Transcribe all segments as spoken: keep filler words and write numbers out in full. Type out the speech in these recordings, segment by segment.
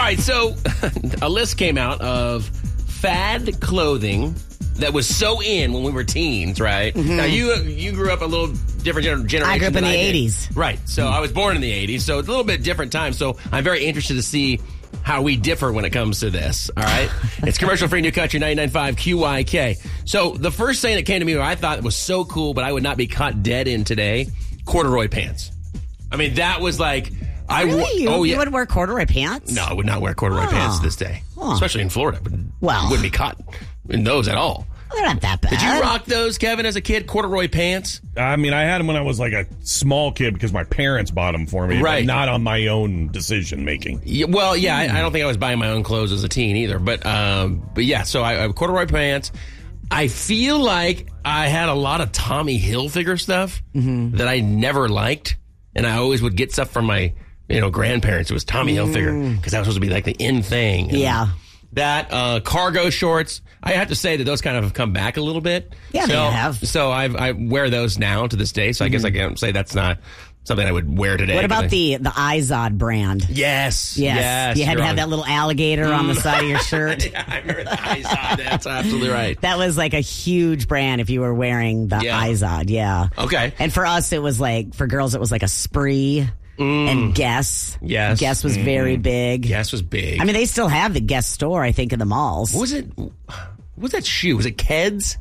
right, so a list came out of fad clothing that was so in when we were teens, right? Mm-hmm. Now, you you grew up a little different gener- generation. I grew up in the I eighties. Did. Right, so mm-hmm. I was born in the eighties, so it's a little bit different time. So I'm very interested to see how we differ when it comes to this, all right? It's commercial-free New Country ninety-nine point five Q Y K. So the first thing that came to me, I thought was so cool, but I would not be caught dead in today, corduroy pants. I mean, that was like... I really? w- you, oh, yeah. you would wear corduroy pants? No, I would not wear corduroy oh. pants this day, oh. especially in Florida. Well, wouldn't be caught in those at all. They're not that bad. Did you rock those, Kevin, as a kid, corduroy pants? I mean, I had them when I was like a small kid because my parents bought them for me, right? But not on my own decision making. Yeah, well, yeah, I, I don't think I was buying my own clothes as a teen either, but um, but yeah, so I, I have corduroy pants. I feel like I had a lot of Tommy Hilfiger stuff mm-hmm. that I never liked, and I always would get stuff from my you know grandparents. It was Tommy mm. Hilfiger because that was supposed to be like the in thing. And yeah. That uh, cargo shorts, I have to say that those kind of have come back a little bit. Yeah, so, they have. So I've, I wear those now to this day. So I mm-hmm. guess I can't say that's not something I would wear today. What about I, the the Izod brand? Yes, yes, yes. You had to on. have that little alligator mm. on the side of your shirt. Yeah, I remember the Izod. That's absolutely right. That was like a huge brand if you were wearing the yeah. Izod. Yeah. Okay. And for us, it was like for girls, it was like a Spree. Mm. And Guess. Yes. Guess was mm. very big. Guess was big. I mean, they still have the Guess store, I think, in the malls. What was it? What was that shoe? Was it Keds?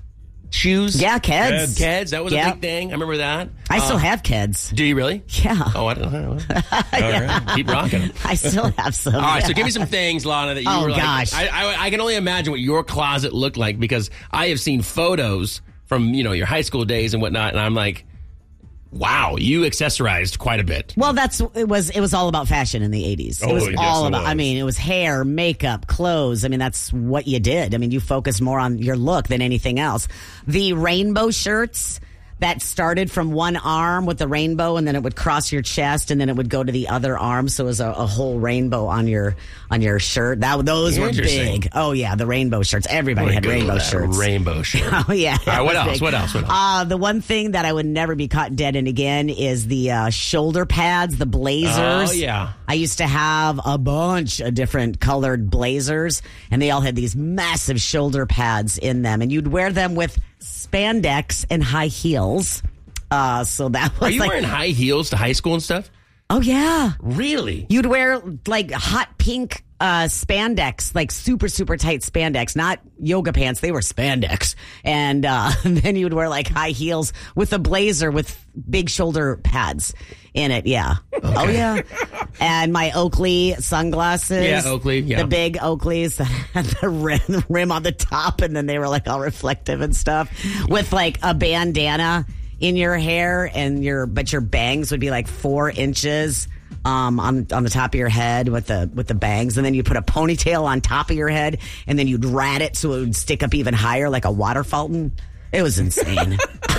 Shoes? Yeah, Keds. Keds. That was yep. a big thing. I remember that. I uh, still have Keds. Do you really? Yeah. Oh, I don't know. yeah. All right. Keep rocking them. I still have some. All right, so give me some things, Lana, that you oh, were like. gosh. I, I, I can only imagine what your closet looked like because I have seen photos from, you know, your high school days and whatnot, and I'm like, wow, you accessorized quite a bit. Well, that's it was it was all about fashion in the eighties. Oh, it was yes, all it about was. I mean, it was hair, makeup, clothes. I mean, that's what you did. I mean, you focused more on your look than anything else. The rainbow shirts that started from one arm with the rainbow and then it would cross your chest and then it would go to the other arm, so it was a, a whole rainbow on your on your shirt. That those were big. Oh yeah, the rainbow shirts. Everybody had rainbow shirts. Rainbow shirt. Oh yeah. All right, what else? Big. What else? What else? Uh, the one thing that I would never be caught dead in again is the uh, shoulder pads, the blazers. Oh yeah. I used to have a bunch of different colored blazers, and they all had these massive shoulder pads in them, and you'd wear them with spandex and high heels. Uh, so that was Are you like, wearing high heels to high school and stuff? Oh yeah. Really? You'd wear like hot pink uh, spandex, like super, super tight spandex, not yoga pants. They were spandex. And, uh, and then you would wear like high heels with a blazer with big shoulder pads in it. Yeah. Okay. Oh yeah. And my Oakley sunglasses. Yeah, Oakley. Yeah. The big Oakleys that had the rim, the rim on the top, and then they were like all reflective and stuff with like a bandana in your hair, and your but your bangs would be like four inches um, on on the top of your head with the with the bangs, and then you put a ponytail on top of your head, and then you'd rat it so it would stick up even higher like a water fountain. It was insane.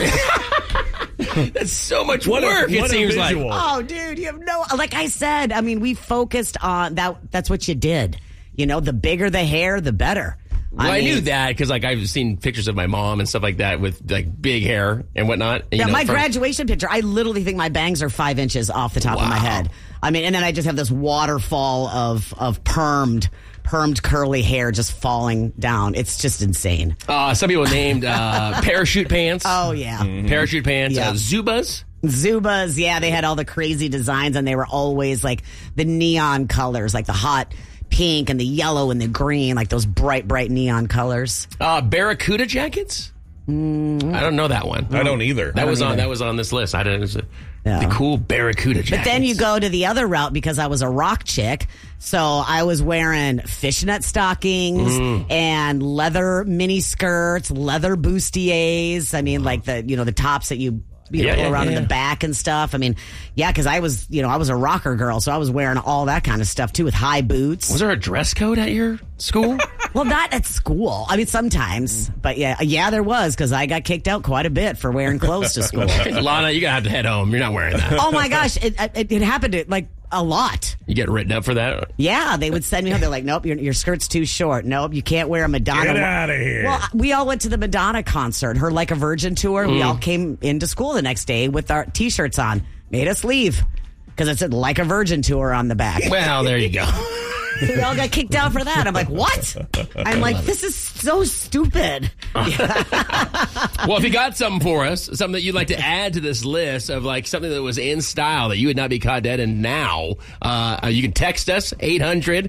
That's so much what work. A, it what seems a like. Oh, dude, you have no. Like I said, I mean, we focused on that. That's what you did. You know, the bigger the hair, the better. Well, I, I mean, knew that because, like, I've seen pictures of my mom and stuff like that with, like, big hair and whatnot. And, yeah, you know, my from- graduation picture, I literally think my bangs are five inches off the top wow. of my head. I mean, and then I just have this waterfall of of permed, permed curly hair just falling down. It's just insane. Uh, some people named uh, parachute pants. Oh, yeah. Mm-hmm. Parachute pants. Yeah. Uh, Zubas. Zubas, yeah, they had all the crazy designs, and they were always, like, the neon colors, like the hot pink and the yellow and the green, like those bright, bright neon colors. Uh, Barracuda jackets? Mm. I don't know that one. I don't either. That don't was either. on. That was on this list. I don't. know. Yeah. The cool Barracuda jackets. But then you go to the other route because I was a rock chick, so I was wearing fishnet stockings mm. and leather mini skirts, leather bustiers. I mean, like the you know the tops that you. You know, yeah, pull yeah, around yeah. in the back and stuff. I mean, yeah, because I was, you know, I was a rocker girl, so I was wearing all that kind of stuff too with high boots. Was there a dress code at your school? Well, not at school. I mean, sometimes, but yeah, yeah, there was because I got kicked out quite a bit for wearing clothes to school. Lana, you're gonna have to head home. You're not wearing that. Oh my gosh, it, it, it happened to, like a lot. You get written up for that? Yeah, they would send me home. They're like, nope, your, your skirt's too short. Nope, you can't wear a Madonna. Get out of here. Well, we all went to the Madonna concert, her Like a Virgin tour. Mm. We all came into school the next day with our T-shirts on. Made us leave because it said Like a Virgin tour on the back. Well, there you go. So we all got kicked out for that. I'm like, what? I'm like, this is so stupid. Well, if you got something for us, something that you'd like to add to this list of like something that was in style that you would not be caught dead in now, uh, you can text us eight hundred